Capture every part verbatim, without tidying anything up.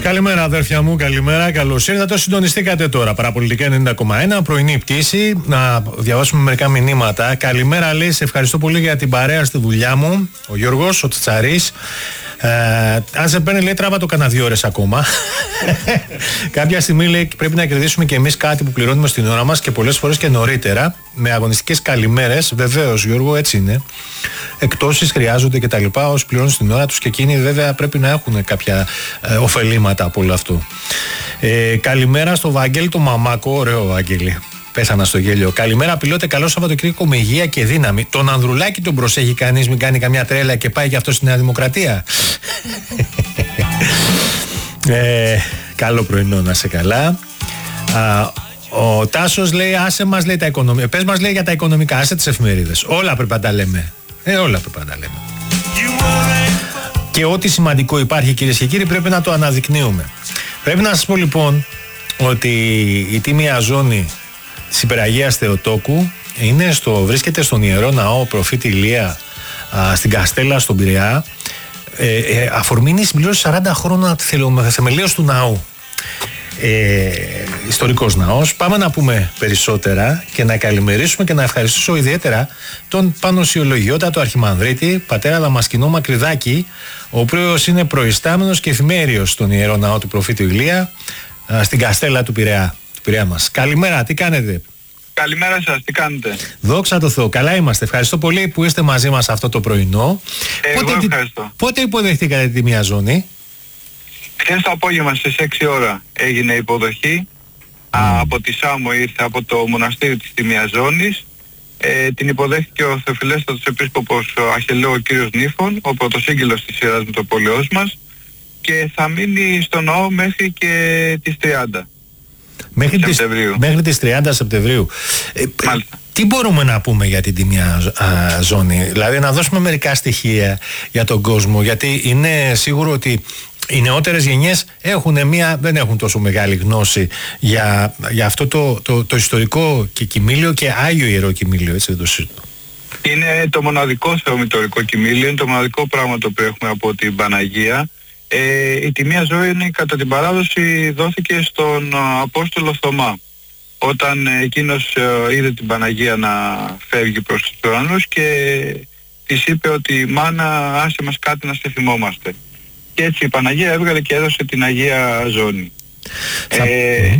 Καλημέρα αδέρφια μου, καλημέρα, καλώς ήρθατε. Συντονιστήκατε τώρα, Παραπολιτικά ενενήντα κόμμα ένα, πρωινή πτήση. Να διαβάσουμε μερικά μηνύματα. Καλημέρα, λέει, σε ευχαριστώ πολύ για την παρέα στη δουλειά μου. Ο Γιώργος, ο Τσαρής. Ε, αν σε παίρνει, λέει, τράβα το κανένα δύο ώρες ακόμα. Κάποια στιγμή, λέει, πρέπει να κερδίσουμε και εμείς κάτι που πληρώνουμε στην ώρα μας και πολλές φορές και νωρίτερα, με αγωνιστικές καλημέρες. Βεβαίως, Γιώργο, έτσι είναι. Εκτόσεις χρειάζονται και τα λοιπά. Όσοι πληρώνουν στην ώρα τους και εκείνοι, βέβαια, πρέπει να έχουν κάποια ε, ωφελήματα από όλο αυτό. Ε, καλημέρα στο Βαγγέλη το Μαμάκο. Ωραίο, Βαγγέλη. Πέσανα στο γέλιο. Καλημέρα, πιλότε. Καλό Σαββατοκύριακο με υγεία και δύναμη. Τον Ανδρουλάκη τον προσέχει κανείς, μην κάνει καμιά τρέλα και πάει και αυτό στη Νέα Δημοκρατία. ε, καλό πρωινό, να σε καλά. Α, ο Τάσος λέει, άσε μας, λέει, τα οικονομικά. Πες μας, λέει, για τα οικονομικά, άσε τις εφημερίδες. Όλα πρέπει να τα λέμε. Ε, όλα πρέπει να τα λέμε. Και ό,τι σημαντικό υπάρχει, κυρίες και κύριοι, πρέπει να το αναδεικνύουμε. Πρέπει να σας πω λοιπόν ότι η Τίμια Ζώνη της Υπεραγίας Θεοτόκου είναι στο, βρίσκεται στον Ιερό Ναό Προφήτη Ηλία, α, στην Καστέλα, στον Πειραιά. Ε, ε, αφορμή είναι η συμπλήρωση σαράντα χρόνων θεμελίως του ναού. Ε, ιστορικός ναός. Πάμε να πούμε περισσότερα και να καλημερίσουμε και να ευχαριστήσω ιδιαίτερα τον Πανωσιολογιότατο Αρχιμανδρίτη πατέρα Δαμασκηνό Μακρυδάκη, ο οποίος είναι προϊστάμενος και εφημέριος στον Ιερό Ναό του Προφήτου Ηλία, α, στην Καστέλα του Πειραιά, του Πειραιά μας. Καλημέρα, τι κάνετε? Καλημέρα σας, τι κάνετε? Δόξα τω Θεώ, καλά είμαστε. Ευχαριστώ πολύ που είστε μαζί μας αυτό το πρωινό. Εγώ πότε, ευχαριστώ. Πότε υποδεχτήκατε τη Μία Ζώνη? Χθες το απόγευμα στις έξι ώρα έγινε υποδοχή. Mm. Α, από τη Σάμο ήρθε από το μοναστήρι της Τιμίας Ζώνης. Ε, την υποδέχθηκε ο Θεοφιλέστατος Επίσκοπος Αχελαίο ο κύριος Νίφων, ο πρωτοσύγγελος της Ιεράς Μητροπολιός μας, και θα μείνει στο ναό μέχρι και τις τριάντα μέχρι Σεπτεμβρίου. Τις, μέχρι τις τριάντα Σεπτεμβρίου. Ε, τι μπορούμε να πούμε για την Τιμία α, Ζώνη? Δηλαδή να δώσουμε μερικά στοιχεία για τον κόσμο, γιατί είναι σίγουρο ότι οι νεότερες γενιές έχουν μια, δεν έχουν τόσο μεγάλη γνώση για, για αυτό το, το, το ιστορικό και κοιμήλιο και Άγιο Ιερό Κοιμήλιο, έτσι δεν το συζητώ. Είναι το μοναδικό θεομητορικό κοιμήλιο, είναι το μοναδικό πράγμα το οποίο έχουμε από την Παναγία. Ε, η Τιμία Ζώνη κατά την παράδοση δόθηκε στον Απόστολο Θωμά, όταν εκείνος ε, είδε την Παναγία να φεύγει προς τους ουρανούς και της είπε ότι «Μάνα, άσε μας κάτι να σε θυμόμαστε». Και έτσι η Παναγία έβγαλε και έδωσε την Αγία Ζώνη. Ε,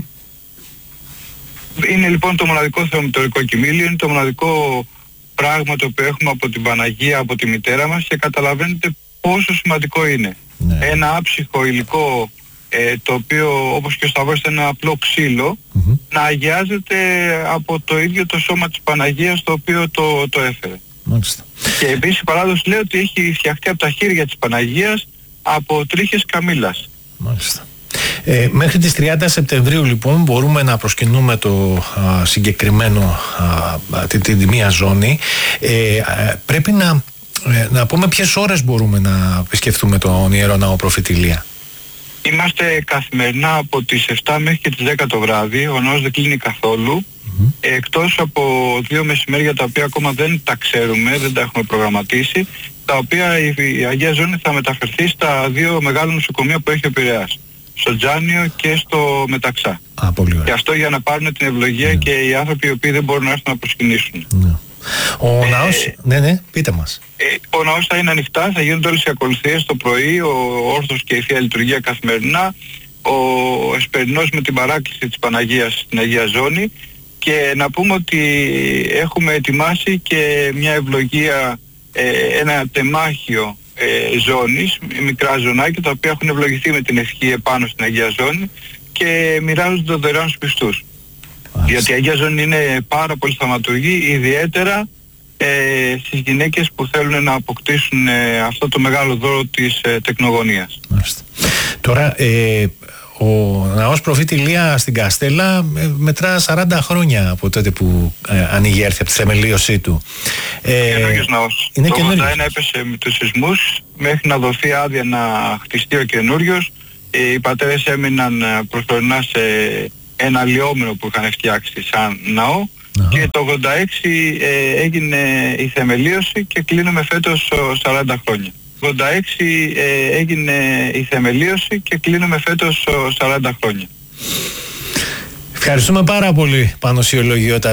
είναι λοιπόν το μοναδικό θεομητορικό κοιμήλιο, είναι το μοναδικό πράγμα το οποίο έχουμε από την Παναγία, από τη μητέρα μας, και καταλαβαίνετε πόσο σημαντικό είναι. Ναι. Ένα άψυχο υλικό, ε, το οποίο όπως και ο Σταυρός ήταν ένα απλό ξύλο, mm-hmm. να αγιάζεται από το ίδιο το σώμα της Παναγίας το οποίο το, το έφερε. Μάλιστα. Και επίσης η παράδοση λέει ότι έχει φτιαχτεί από τα χέρια της Παναγίας από τρίχες καμήλας. Μάλιστα. Ε, μέχρι τις τριάντα Σεπτεμβρίου λοιπόν μπορούμε να προσκυνούμε το α, συγκεκριμένο α, την, την Μία Ζώνη. Ε, α, πρέπει να, ε, να πούμε ποιες ώρες μπορούμε να επισκεφθούμε τον Ιερό Ναό Προφήτη Ηλία. Είμαστε καθημερινά από τις επτά μέχρι και τις δέκα το βράδυ. Ο ναός δεν κλείνει καθόλου. Mm-hmm. Εκτός από δύο μεσημέρια τα οποία ακόμα δεν τα ξέρουμε, δεν τα έχουμε προγραμματίσει, τα οποία η, η Αγία Ζώνη θα μεταφερθεί στα δύο μεγάλα νοσοκομεία που έχει ο Πειραιάς, στο Τζάνιο και στο Μεταξά. Α, πολύ ωραία. Και αυτό για να πάρουν την ευλογία, ναι, και οι άνθρωποι οι οποίοι δεν μπορούν να έρθουν να προσκυνήσουν. Ναι. Ο ε, ναός, ναι, ναι, πείτε μας. Ε, ο ναός θα είναι ανοιχτά, θα γίνονται όλες οι ακολουθίες το πρωί, ο όρθος και η Θεία Λειτουργία καθημερινά, ο εσπερινός με την παράκληση της Παναγίας στην Αγία Ζώνη, και να πούμε ότι έχουμε ετοιμάσει και μια ευλογία, ε, ένα τεμάχιο ε, ζώνης, μικρά ζωνάκια τα οποία έχουν ευλογηθεί με την ευχή επάνω στην Αγία Ζώνη και μοιράζονται δωρεάν στους πιστούς. Διότι η Αγία Ζώνη είναι πάρα πολύ θαυματουργή, ιδιαίτερα ε, στις γυναίκες που θέλουν να αποκτήσουν ε, αυτό το μεγάλο δώρο της ε, τεκνογωνίας. Μάλιστα. Τώρα, ε, ο ναός Προφήτη Ηλία στην Καστέλα ε, μετρά σαράντα χρόνια από τότε που ε, ανοίγει έρθει από τη θεμελίωσή του. Ε, καινούργιος ναός. Είναι το καινούργιος. ογδόντα ένα έπεσε με τους σεισμούς, μέχρι να δοθεί άδεια να χτιστεί ο καινούριος. Ε, οι πατέρες έμειναν προσωρινά σε ένα αλλοιόμενο που είχαν φτιάξει σαν ναό. Αχα. Και το ογδόντα έξι ε, έγινε η θεμελίωση και κλείνουμε φέτος σαράντα χρόνια. ογδόντα έξι ε, έγινε η θεμελίωση και κλείνουμε φέτος σαράντα χρόνια. Ευχαριστούμε πάρα πολύ, Πάνο Ιολογιώτα.